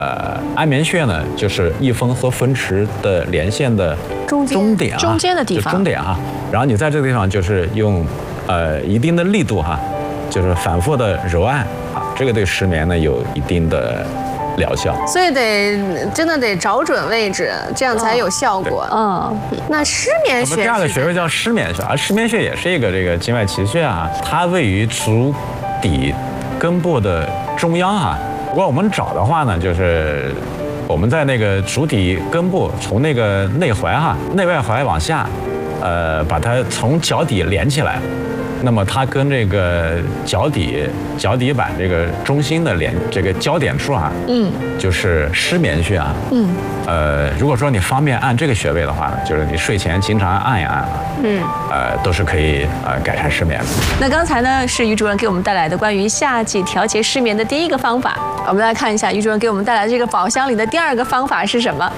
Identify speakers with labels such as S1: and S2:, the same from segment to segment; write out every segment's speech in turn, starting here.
S1: 安眠穴呢，就是翳风和风池的连线的终点啊，
S2: 中间的地方，
S1: 终点啊。然后你在这个地方就是用一定的力度哈，就是反复的揉按啊，这个对失眠呢有一定的疗效。
S3: 所以真的得找准位置，这样才有效果。那失眠穴，
S1: 我们第二个穴位叫失眠穴，而失眠穴也是一个这个经脉奇穴啊，它位于足底根部的中央啊。如果我们找的话呢，就是我们在那个足底根部，从那个内踝哈、内外踝往下，把它从脚底连起来，那么它跟这个脚底板这个中心的这个交点处啊，就是失眠穴啊，如果说你方便按这个穴位的话呢，就是你睡前经常按一按啊，都是可以改善失眠的。
S2: 那刚才呢是于主任给我们带来的关于夏季调节失眠的第一个方法，我们来看一下于主任给我们带来的这个宝箱里的第二个方法是什么？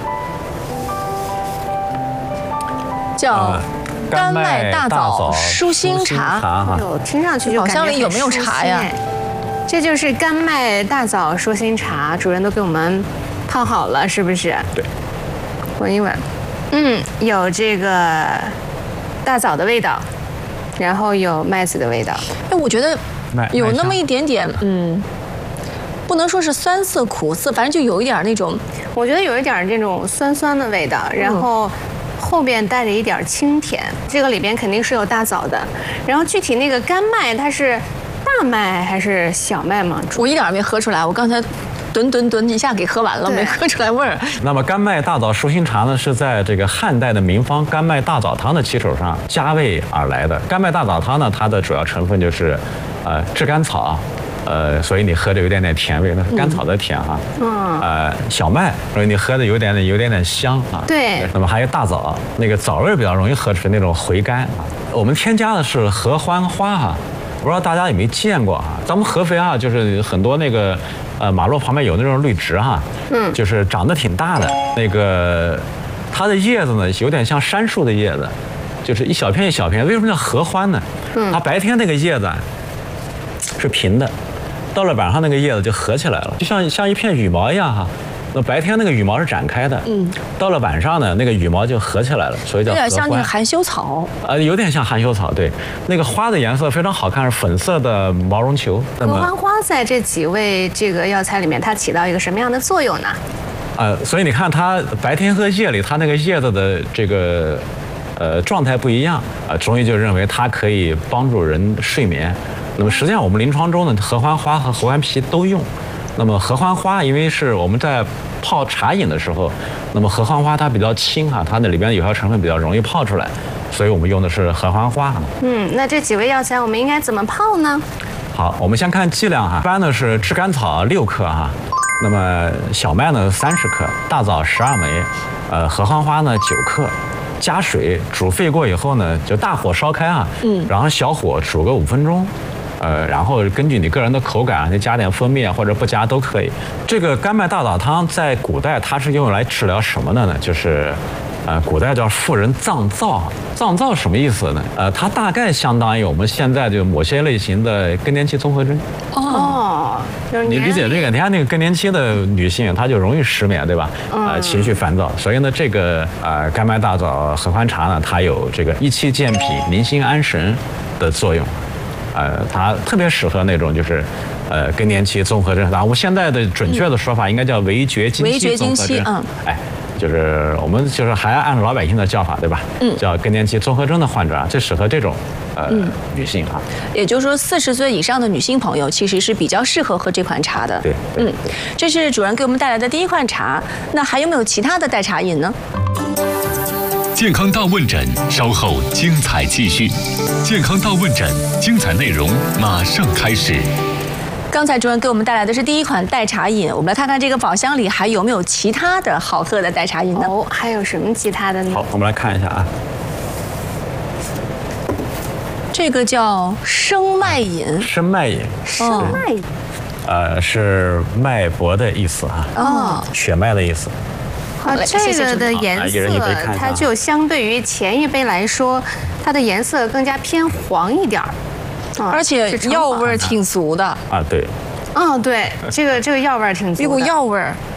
S2: 叫甘麦大枣舒心茶。
S3: 听上去就感觉
S2: 宝箱里有没有茶呀？
S3: 这就是甘麦大枣舒心茶，主任都给我们泡好了，是不是？
S1: 对。
S3: 闻一闻，有这个大枣的味道，然后有麦子的味道。
S2: 哎，我觉得有那么一点点，不能说是酸涩苦涩，反正就有一点那种，
S3: 我觉得有一点这种酸酸的味道，然后后边带着一点清甜。这个里边肯定是有大枣的，然后具体那个甘麦它是大麦还是小麦吗？
S2: 我一点没喝出来，我刚才吨一下给喝完了，没喝出来味儿。
S1: 那么甘麦大枣舒心茶呢，是在这个汉代的名方甘麦大枣汤的基础上加味而来的。甘麦大枣汤呢，它的主要成分就是炙甘草。所以你喝着有点甜味，那是甘草的甜哈。小麦，所以你喝的有点香啊。
S3: 对。
S1: 那么还有大枣，那个枣味比较容易喝出那种回甘啊。我们添加的是合欢花哈，不知道大家有没有见过哈？咱们合肥啊，就是很多那个马路旁边有那种绿植哈，就是长得挺大的，那个它的叶子呢有点像杉树的叶子，就是一小片一小片。为什么叫合欢呢？它白天那个叶子是平的。到了晚上，那个叶子就合起来了，就像一片羽毛一样哈。那白天那个羽毛是展开的，到了晚上呢，那个羽毛就合起来了，所以叫合欢。
S2: 有点像那个含羞草，
S1: 有点像含羞草，对。那个花的颜色非常好看，是粉色的毛绒球。
S3: 合欢花在这几味这个药材里面，它起到一个什么样的作用呢？
S1: 所以你看它白天和夜里，它那个叶子的这个状态不一样中医就认为它可以帮助人睡眠。那么实际上我们临床中呢，合欢花和合欢皮都用。那么合欢花，因为是我们在泡茶饮的时候，那么合欢花它比较轻哈，它那里边的有效成分比较容易泡出来，所以我们用的是合欢花。
S3: 那这几味药材我们应该怎么泡呢？
S1: 好，我们先看剂量哈，一般呢是炙甘草6克哈，那么小麦呢30克，大枣12枚，合欢花呢9克。加水煮沸过以后呢，就大火烧开啊，然后小火煮个5分钟，然后根据你个人的口感，你加点蜂蜜或者不加都可以。这个甘麦大枣汤在古代它是用来治疗什么的呢？就是古代叫妇人脏燥。脏燥什么意思呢？它大概相当于我们现在就某些类型的更年期综合征。你理解这个？你看那个更年期的女性，她就容易失眠，对吧？情绪烦躁，所以呢，这个甘麦大枣合欢茶呢，它有这个益气健脾、宁心安神的作用。它特别适合那种就是更年期综合症。然后我现在的准确的说法应该叫围绝经期综合症。就是我们就是还按老百姓的叫法，对吧？叫更年期综合征的患者啊，最适合这种女性啊。
S2: 也就是说，40岁以上的女性朋友其实是比较适合喝这款茶的。
S1: 对。
S2: 这是主任给我们带来的第一款茶。那还有没有其他的代茶饮呢？
S4: 健康大问诊，稍后精彩继续。健康大问诊，精彩内容马上开始。
S2: 刚才主任给我们带来的是第一款代茶饮，我们来看看这个宝箱里还有没有其他的好喝的代茶饮呢？
S3: 还有什么其他的呢？
S1: 好，我们来看一下啊。
S2: 这个叫生麦饮。
S1: 生麦饮。
S3: 生麦饮。
S1: 是脉搏的意思啊。血脉的意思。
S3: 这个的颜色，它就相对于前一杯来说，它的颜色更加偏黄一点。
S2: 而且药味挺足的
S1: 对。
S3: 对，这个药味挺足的，
S2: 一股药味。